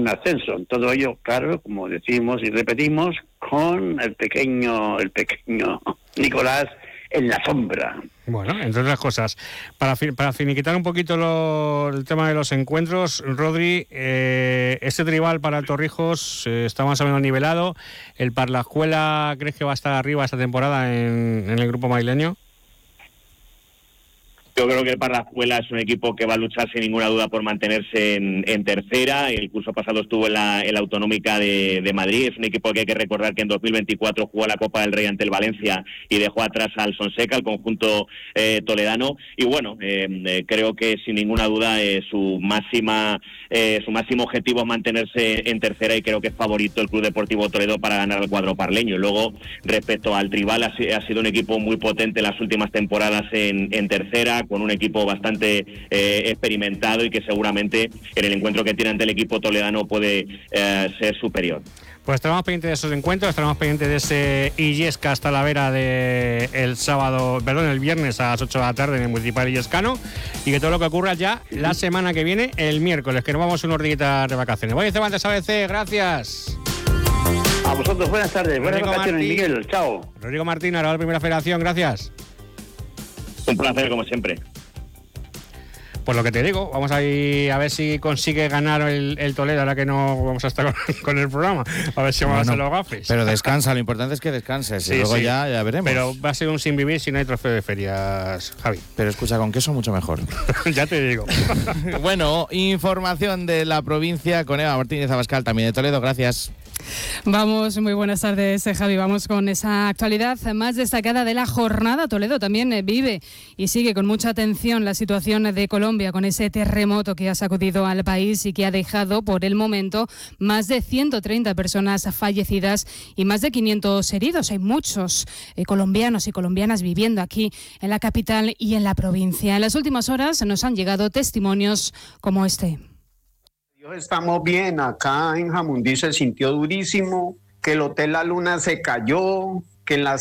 un ascenso. Todo ello, claro, como decimos y repetimos, con el pequeño Nicolás en la sombra. Bueno, entre otras cosas, para finiquitar un poquito el tema de los encuentros, Rodri, este tribal para el Torrijos está más o menos nivelado. ¿El Parlajuela crees que va a estar arriba esta temporada en el grupo madrileño? Yo creo que el Parlajuela es un equipo que va a luchar sin ninguna duda por mantenerse en tercera. El curso pasado estuvo en la Autonómica de Madrid. Es un equipo que hay que recordar que en 2024 jugó la Copa del Rey ante el Valencia y dejó atrás al Sonseca, el conjunto toledano. Y bueno, creo que sin ninguna duda su máximo objetivo es mantenerse en tercera, y creo que es favorito el Club Deportivo Toledo para ganar el cuadro parleño. Luego, respecto al tribal, ha sido un equipo muy potente en las últimas temporadas en tercera, con un equipo bastante experimentado, y que seguramente en el encuentro que tiene ante el equipo toledano puede ser superior. Pues estaremos pendientes de esos encuentros, estaremos pendientes de ese Illescas Talavera el viernes a las 8 de la tarde en el Municipal Illescano, y que todo lo que ocurra ya la semana que viene, el miércoles, que nos vamos unos días de vacaciones. Voy a Cervantes ABC, gracias. A vosotros, buenas tardes, buenas vacaciones, Miguel, chao. Rodrigo Martín, ahora la Primera Federación, gracias. Un placer, como siempre. Pues lo que te digo, vamos a ir a ver si consigue ganar el Toledo, ahora que no vamos a estar con el programa, a ver si vamos a hacer los gafes. Pero descansa, lo importante es que descanses, sí, y luego sí. ya veremos. Pero va a ser un sin vivir si no hay trofeo de ferias, Javi. Pero escucha, con queso mucho mejor. Ya te digo. Bueno, información de la provincia con Eva Martínez Abascal, también de Toledo, gracias. Vamos, muy buenas tardes, Javi. Vamos con esa actualidad más destacada de la jornada. Toledo también vive y sigue con mucha atención la situación de Colombia, con ese terremoto que ha sacudido al país y que ha dejado por el momento más de 130 personas fallecidas y más de 500 heridos. Hay muchos colombianos y colombianas viviendo aquí en la capital y en la provincia. En las últimas horas nos han llegado testimonios como este. Estamos bien, acá en Jamundí se sintió durísimo, que el Hotel La Luna se cayó, que en la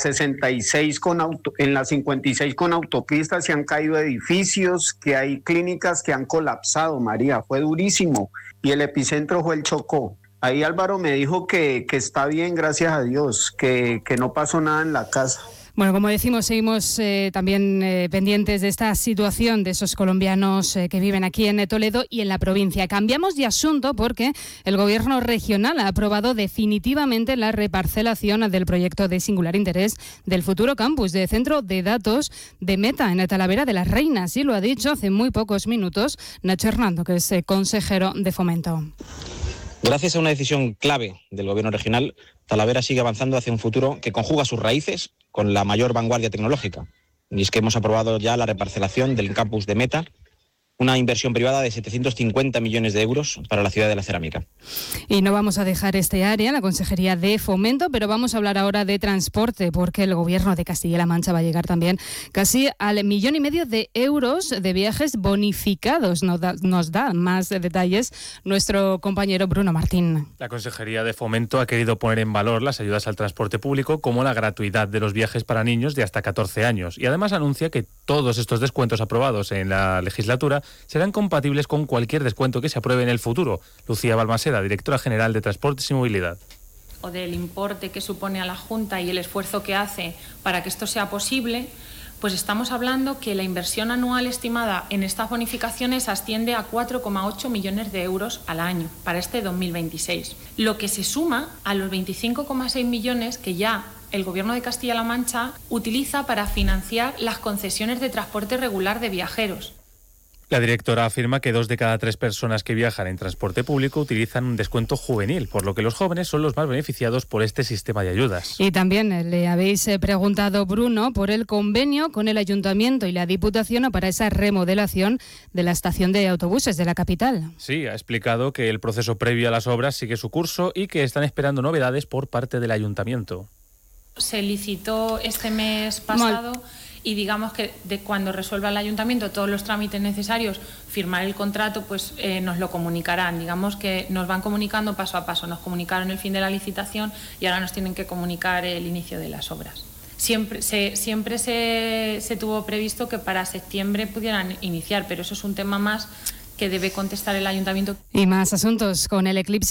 56 en la 56 con autopistas se han caído edificios, que hay clínicas que han colapsado, María, fue durísimo, y el epicentro fue el Chocó. Ahí Álvaro me dijo que está bien, gracias a Dios, que no pasó nada en la casa. Bueno, como decimos, seguimos también pendientes de esta situación de esos colombianos que viven aquí en Toledo y en la provincia. Cambiamos de asunto porque el Gobierno regional ha aprobado definitivamente la reparcelación del proyecto de singular interés del futuro campus de centro de datos de Meta en Talavera de las Reinas. Y lo ha dicho hace muy pocos minutos Nacho Hernando, que es consejero de Fomento. Gracias a una decisión clave del Gobierno regional, Talavera sigue avanzando hacia un futuro que conjuga sus raíces con la mayor vanguardia tecnológica. Y es que hemos aprobado ya la reparcelación del campus de Meta, una inversión privada de 750 millones de euros para la ciudad de la cerámica. Y no vamos a dejar este área, la Consejería de Fomento, pero vamos a hablar ahora de transporte, porque el Gobierno de Castilla-La Mancha va a llegar también casi al 1,5 millones de euros de viajes bonificados. Nos da más detalles nuestro compañero Bruno Martín. La Consejería de Fomento ha querido poner en valor las ayudas al transporte público, como la gratuidad de los viajes para niños de hasta 14 años. Y además anuncia que todos estos descuentos aprobados en la legislatura serán compatibles con cualquier descuento que se apruebe en el futuro. Lucía Balmaseda, directora general de Transportes y Movilidad. O del importe que supone a la Junta y el esfuerzo que hace para que esto sea posible, pues estamos hablando que la inversión anual estimada en estas bonificaciones asciende a 4,8 millones de euros al año para este 2026, lo que se suma a los 25,6 millones que ya el Gobierno de Castilla-La Mancha utiliza para financiar las concesiones de transporte regular de viajeros. La directora afirma que 2 de cada 3 personas que viajan en transporte público utilizan un descuento juvenil, por lo que los jóvenes son los más beneficiados por este sistema de ayudas. Y también le habéis preguntado, Bruno, por el convenio con el Ayuntamiento y la Diputación para esa remodelación de la estación de autobuses de la capital. Sí, ha explicado que el proceso previo a las obras sigue su curso y que están esperando novedades por parte del Ayuntamiento. Se licitó este mes pasado y digamos que de cuando resuelva el Ayuntamiento todos los trámites necesarios, firmar el contrato, pues nos lo comunicarán. Digamos que nos van comunicando paso a paso. Nos comunicaron el fin de la licitación y ahora nos tienen que comunicar el inicio de las obras. Siempre se tuvo previsto que para septiembre pudieran iniciar, pero eso es un tema más que debe contestar el Ayuntamiento. Y más asuntos con el eclipse